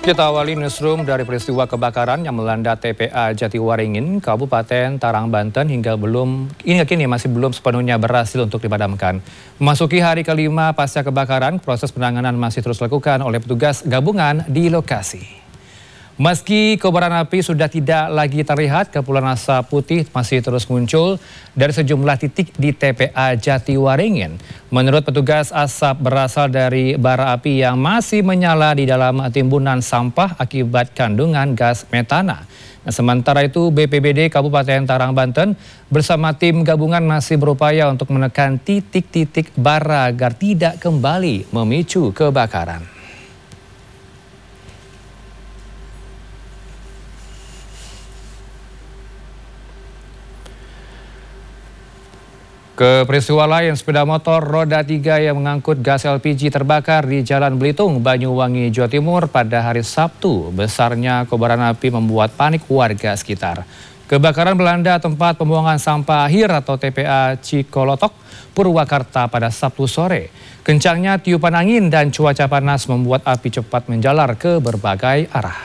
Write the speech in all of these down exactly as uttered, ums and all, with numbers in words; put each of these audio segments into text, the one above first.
Kita awali newsroom dari peristiwa kebakaran yang melanda T P A Jatiwaringin, Kabupaten Tarang, Banten hingga belum hingga kini masih belum sepenuhnya berhasil untuk dipadamkan. Memasuki hari kelima pasca kebakaran, proses penanganan masih terus dilakukan oleh petugas gabungan di lokasi. Meski kobaran api sudah tidak lagi terlihat, kepulan asap putih masih terus muncul dari sejumlah titik di T P A Jatiwaringin. Menurut petugas, asap berasal dari bara api yang masih menyala di dalam timbunan sampah akibat kandungan gas metana. Nah, sementara itu, B P B D Kabupaten Tarang, Banten bersama tim gabungan masih berupaya untuk menekan titik-titik bara agar tidak kembali memicu kebakaran. Ke peristiwa lain, sepeda motor roda tiga yang mengangkut gas L P G terbakar di Jalan Belitung, Banyuwangi, Jawa Timur pada hari Sabtu. Besarnya kobaran api membuat panik warga sekitar. Kebakaran melanda tempat pembuangan sampah akhir atau T P A Cikolotok, Purwakarta pada Sabtu sore. Kencangnya tiupan angin dan cuaca panas membuat api cepat menjalar ke berbagai arah.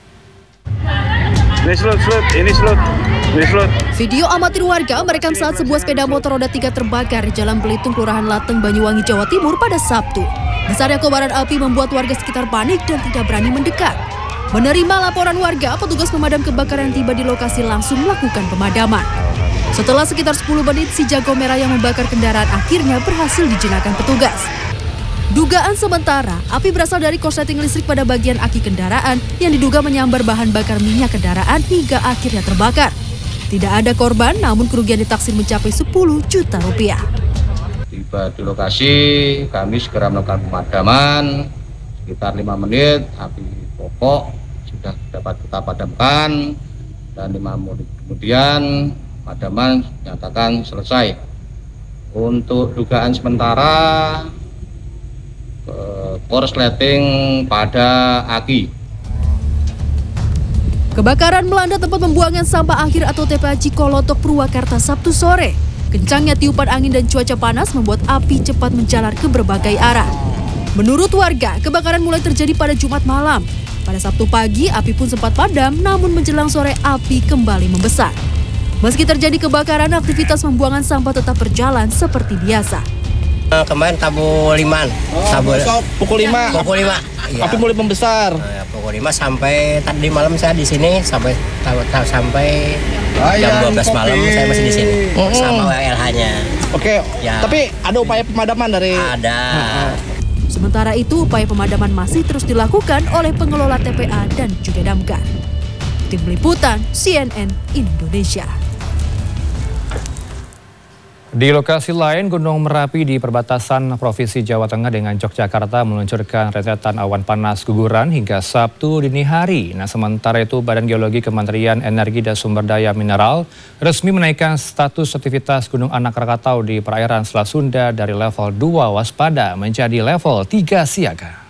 Ini slot, slot, ini slot, ini slot. Video amatir warga merekam saat sebuah sepeda motor roda tiga terbakar di Jalan Belitung, Kelurahan Lateng, Banyuwangi, Jawa Timur pada Sabtu. Besarnya kobaran api membuat warga sekitar panik dan tidak berani mendekat. Menerima laporan warga, petugas pemadam kebakaran tiba di lokasi langsung melakukan pemadaman. Setelah sekitar sepuluh menit, si jago merah yang membakar kendaraan akhirnya berhasil dijinakan petugas. Dugaan sementara, api berasal dari korsleting listrik pada bagian aki kendaraan yang diduga menyambar bahan bakar minyak kendaraan hingga akhirnya terbakar. Tidak ada korban, namun kerugian ditaksir mencapai sepuluh juta rupiah. Tiba di lokasi, kami segera melakukan pemadaman. Sekitar lima menit, api pokok sudah dapat kita padamkan. Dan lima menit kemudian, pemadaman dinyatakan selesai. Untuk dugaan sementara, korsleting pada aki. Kebakaran melanda tempat pembuangan sampah akhir atau T P A Cikolotok, Purwakarta Sabtu sore. Kencangnya tiupan angin dan cuaca panas membuat api cepat menjalar ke berbagai arah. Menurut warga, kebakaran mulai terjadi pada Jumat malam. Pada Sabtu pagi, api pun sempat padam, namun menjelang sore api kembali membesar. Meski terjadi kebakaran, aktivitas pembuangan sampah tetap berjalan seperti biasa. Kemarin tabu liman, oh, tabu pukul lima. Pukul lima. Ya. Api mulai membesar. Nah, pukul lima sampai tadi malam saya di sini sampai tahu tahu sampai jam dua belas malam saya masih di sini mm-hmm. sama W L H-nya. Oke. Ya. Tapi ada upaya pemadaman dari Ada. Nah. Sementara itu, upaya pemadaman masih terus dilakukan oleh pengelola T P A dan juga damkar. Tim Liputan C N N Indonesia. Di lokasi lain, Gunung Merapi di perbatasan Provinsi Jawa Tengah dengan Yogyakarta meluncurkan rentetan awan panas guguran hingga Sabtu dini hari. Nah, sementara itu Badan Geologi Kementerian Energi dan Sumber Daya Mineral resmi menaikkan status aktivitas Gunung Anak Krakatau di perairan Selat Sunda dari level dua waspada menjadi level tiga siaga.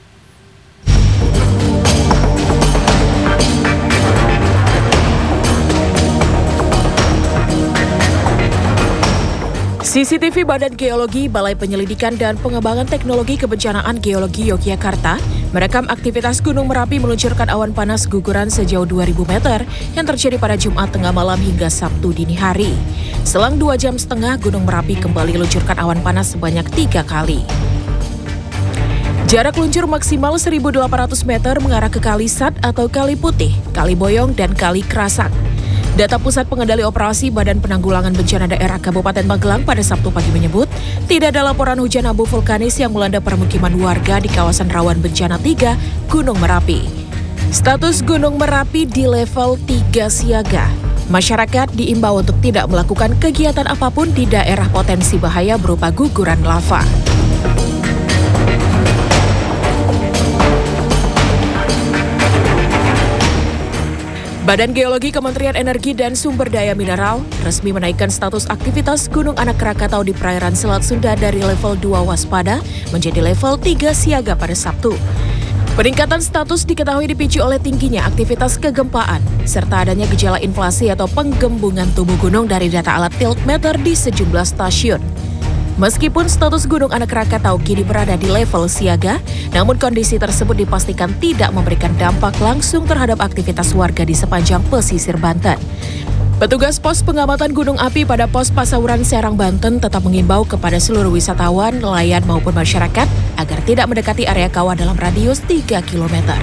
C C T V Badan Geologi Balai Penyelidikan dan Pengembangan Teknologi Kebencanaan Geologi Yogyakarta merekam aktivitas Gunung Merapi meluncurkan awan panas guguran sejauh dua ribu meter yang terjadi pada Jumat tengah malam hingga Sabtu dini hari. Selang dua jam setengah, Gunung Merapi kembali meluncurkan awan panas sebanyak tiga kali. Jarak luncur maksimal seribu delapan ratus meter mengarah ke Kali Sat atau Kali Putih, Kali Boyong, dan Kali Krasak. Data Pusat Pengendali Operasi Badan Penanggulangan Bencana Daerah Kabupaten Magelang pada Sabtu pagi menyebut, tidak ada laporan hujan abu vulkanis yang melanda permukiman warga di kawasan rawan bencana tiga, Gunung Merapi. Status Gunung Merapi di level tiga siaga. Masyarakat diimbau untuk tidak melakukan kegiatan apapun di daerah potensi bahaya berupa guguran lava. Badan Geologi Kementerian Energi dan Sumber Daya Mineral resmi menaikkan status aktivitas Gunung Anak Krakatau di perairan Selat Sunda dari level dua waspada menjadi level tiga siaga pada Sabtu. Peningkatan status diketahui dipicu oleh tingginya aktivitas kegempaan serta adanya gejala inflasi atau penggembungan tubuh gunung dari data alat tiltmeter di sejumlah stasiun. Meskipun status Gunung Anak Rakatau kini berada di level siaga, namun kondisi tersebut dipastikan tidak memberikan dampak langsung terhadap aktivitas warga di sepanjang pesisir Banten. Petugas pos pengamatan gunung api pada pos Pasauran Serang, Banten tetap mengimbau kepada seluruh wisatawan, nelayan maupun masyarakat agar tidak mendekati area kawah dalam radius tiga kilometer.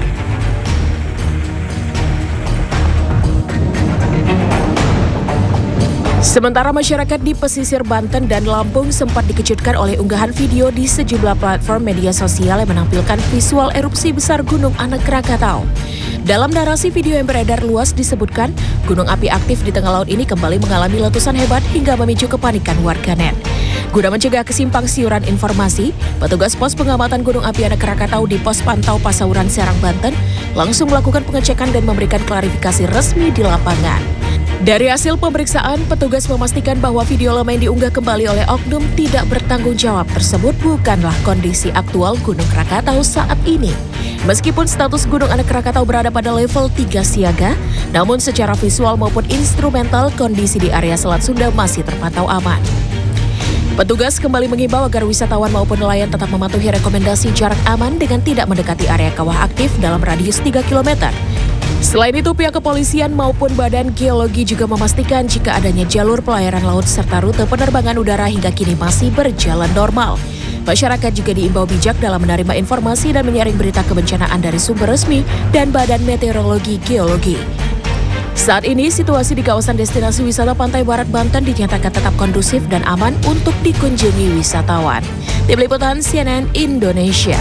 Sementara masyarakat di pesisir Banten dan Lampung sempat dikejutkan oleh unggahan video di sejumlah platform media sosial yang menampilkan visual erupsi besar Gunung Anak Rakatau. Dalam narasi video yang beredar luas disebutkan, gunung api aktif di tengah laut ini kembali mengalami letusan hebat hingga memicu kepanikan warganet. Guna mencegah kesimpang siuran informasi, petugas pos pengamatan Gunung Api Anak Rakatau di Pos Pantau Pasauran Serang, Banten langsung melakukan pengecekan dan memberikan klarifikasi resmi di lapangan. Dari hasil pemeriksaan, petugas memastikan bahwa video lama yang diunggah kembali oleh oknum tidak bertanggung jawab tersebut bukanlah kondisi aktual Gunung Rakatau saat ini. Meskipun status Gunung Anak Rakatau berada pada level tiga siaga, namun secara visual maupun instrumental kondisi di area Selat Sunda masih terpantau aman. Petugas kembali mengimbau agar wisatawan maupun nelayan tetap mematuhi rekomendasi jarak aman dengan tidak mendekati area kawah aktif dalam radius tiga kilometer. Selain itu, pihak kepolisian maupun Badan Geologi juga memastikan jika adanya jalur pelayaran laut serta rute penerbangan udara hingga kini masih berjalan normal. Masyarakat juga diimbau bijak dalam menerima informasi dan menyaring berita kebencanaan dari sumber resmi dan Badan Meteorologi Geologi. Saat ini, situasi di kawasan destinasi wisata Pantai Barat Banten dinyatakan tetap kondusif dan aman untuk dikunjungi wisatawan. Tim Liputan C N N Indonesia.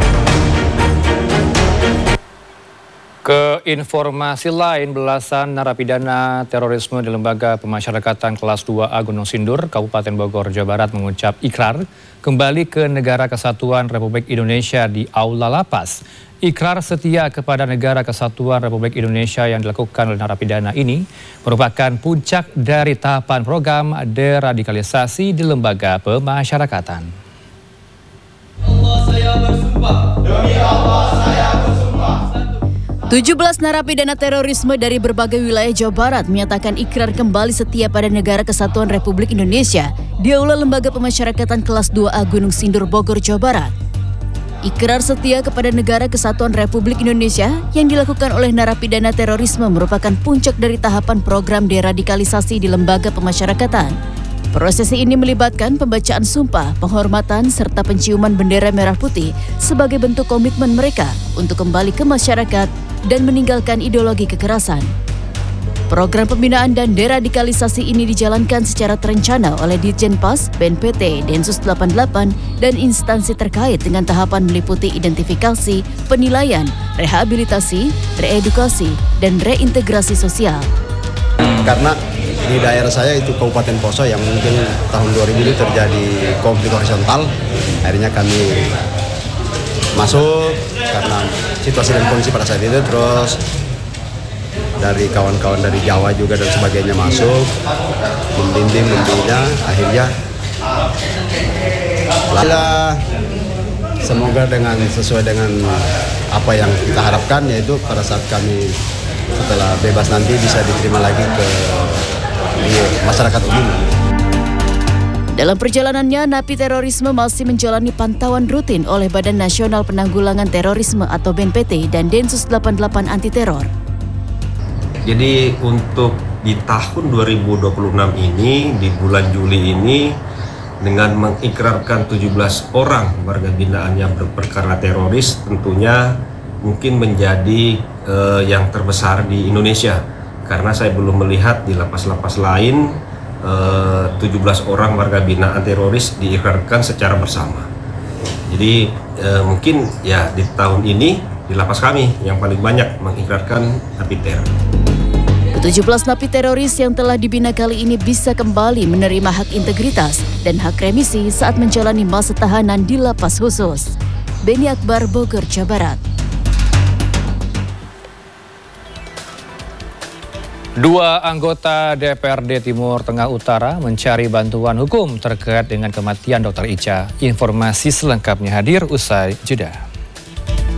Ke informasi lain, belasan narapidana terorisme di Lembaga Pemasyarakatan Kelas dua A Gunung Sindur, Kabupaten Bogor, Jawa Barat mengucap ikrar kembali ke Negara Kesatuan Republik Indonesia di Aula Lapas. Ikrar setia kepada Negara Kesatuan Republik Indonesia yang dilakukan oleh narapidana ini merupakan puncak dari tahapan program deradikalisasi di Lembaga Pemasyarakatan. Allah, saya bersumpah. Demi Allah, saya bersumpah. tujuh belas narapidana terorisme dari berbagai wilayah Jawa Barat menyatakan ikrar kembali setia pada Negara Kesatuan Republik Indonesia di Aula Lembaga Pemasyarakatan Kelas dua A Gunung Sindur, Bogor, Jawa Barat. Ikrar setia kepada Negara Kesatuan Republik Indonesia yang dilakukan oleh narapidana terorisme merupakan puncak dari tahapan program deradikalisasi di Lembaga Pemasyarakatan. Prosesi ini melibatkan pembacaan sumpah, penghormatan, serta penciuman bendera merah putih sebagai bentuk komitmen mereka untuk kembali ke masyarakat dan meninggalkan ideologi kekerasan. Program pembinaan dan deradikalisasi ini dijalankan secara terencana oleh Ditjen Pas, B N P T, Densus delapan puluh delapan, dan instansi terkait dengan tahapan meliputi identifikasi, penilaian, rehabilitasi, reedukasi, dan reintegrasi sosial. Karena di daerah saya itu Kabupaten Poso yang mungkin tahun dua ribu itu terjadi konflik horizontal, akhirnya kami masuk karena situasi dan kondisi pada saat itu, terus dari kawan-kawan dari Jawa juga dan sebagainya masuk, membimbing, membina, akhirnya lah, semoga dengan sesuai dengan apa yang kita harapkan, yaitu pada saat kami setelah bebas nanti bisa diterima lagi ke masyarakat umum. Dalam perjalanannya, napi terorisme masih menjalani pantauan rutin oleh Badan Nasional Penanggulangan Terorisme atau B N P T dan Densus delapan puluh delapan Anti Teror. Jadi untuk di tahun dua ribu dua puluh enam ini, di bulan Juli ini, dengan mengikrarkan tujuh belas orang warga binaan yang berperkara teroris, tentunya mungkin menjadi eh, yang terbesar di Indonesia. Karena saya belum melihat di lapas-lapas lain eh, tujuh belas orang warga binaan teroris diikrarkan secara bersama. Jadi eh, mungkin ya di tahun ini di lapas kami yang paling banyak mengikrarkan napi teror. tujuh belas napi teroris yang telah dibina kali ini bisa kembali menerima hak integritas dan hak remisi saat menjalani masa tahanan di lapas khusus. Beni Akbar, Bogor, Jawa Barat. Dua anggota D P R D Timur Tengah Utara mencari bantuan hukum terkait dengan kematian Dokter Ica. Informasi selengkapnya hadir usai jeda.